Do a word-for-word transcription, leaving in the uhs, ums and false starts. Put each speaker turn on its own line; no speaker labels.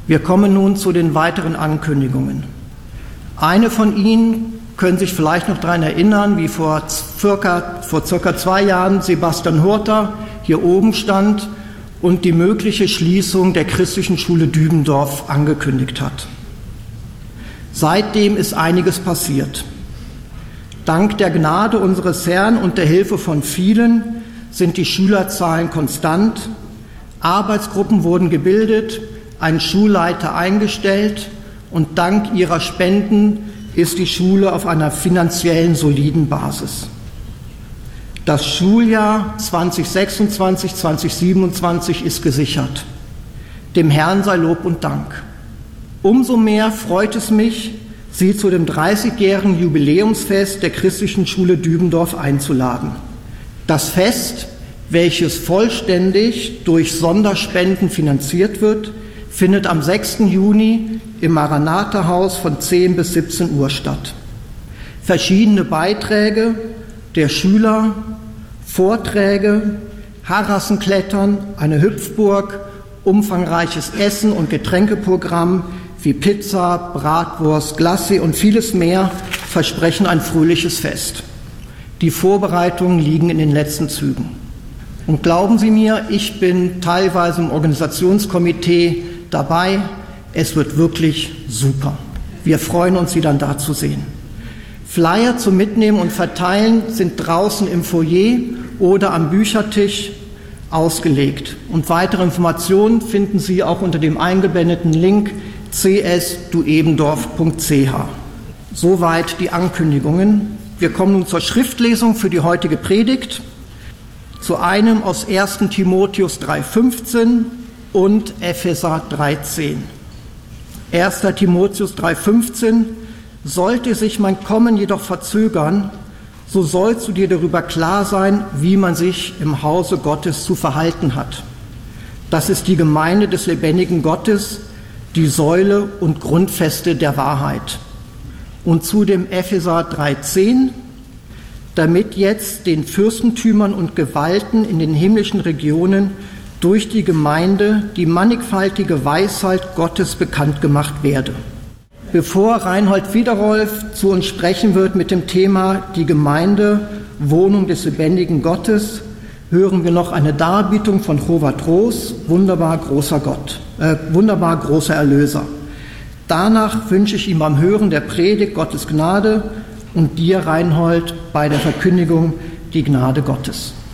Wir kommen nun zu den weiteren Ankündigungen. Eine von Ihnen können sich vielleicht noch daran erinnern, wie vor circa, vor circa zwei Jahren Sebastian Hurter hier oben stand und die mögliche Schließung der Christlichen Schule Dübendorf angekündigt hat. Seitdem ist einiges passiert. Dank der Gnade unseres Herrn und der Hilfe von vielen sind die Schülerzahlen konstant, Arbeitsgruppen wurden gebildet, ein Schulleiter eingestellt und dank ihrer Spenden ist die Schule auf einer finanziellen soliden Basis. Das Schuljahr zwanzig sechsundzwanzig zwanzig siebenundzwanzig ist gesichert. Dem Herrn sei Lob und Dank. Umso mehr freut es mich, Sie zu dem dreißigjährigen Jubiläumsfest der Christlichen Schule Dübendorf einzuladen. Das Fest, welches vollständig durch Sonderspenden finanziert wird, findet am sechsten Juni im Maranatha-Haus von zehn bis siebzehn Uhr statt. Verschiedene Beiträge der Schüler, Vorträge, Harrassenklettern, eine Hüpfburg, umfangreiches Essen- und Getränkeprogramm wie Pizza, Bratwurst, Glace und vieles mehr versprechen ein fröhliches Fest. Die Vorbereitungen liegen in den letzten Zügen. Und glauben Sie mir, ich bin teilweise im Organisationskomitee dabei. Es wird wirklich super. Wir freuen uns, Sie dann da zu sehen. Flyer zum Mitnehmen und Verteilen sind draußen im Foyer oder am Büchertisch ausgelegt. Und weitere Informationen finden Sie auch unter dem eingeblendeten Link c s duebendorf punkt c h. Soweit die Ankündigungen. Wir kommen nun zur Schriftlesung für die heutige Predigt. Zu einem aus ersten Timotheus drei fünfzehn und Epheser drei zehn. erster Timotheus drei fünfzehn: Sollte sich mein Kommen jedoch verzögern, so sollst du dir darüber klar sein, wie man sich im Hause Gottes zu verhalten hat. Das ist die Gemeinde des lebendigen Gottes, die Säule und Grundfeste der Wahrheit. Und zu dem Epheser drei zehn: Damit jetzt den Fürstentümern und Gewalten in den himmlischen Regionen durch die Gemeinde die mannigfaltige Weisheit Gottes bekannt gemacht werde. Bevor Reinhold Wiederolf zu uns sprechen wird mit dem Thema die Gemeinde, Wohnung des lebendigen Gottes, hören wir noch eine Darbietung von Howard Roos, wunderbar großer Gott, äh, wunderbar großer Erlöser. Danach wünsche ich ihm beim Hören der Predigt Gottes Gnade und dir, Reinhold, bei der Verkündigung die Gnade Gottes.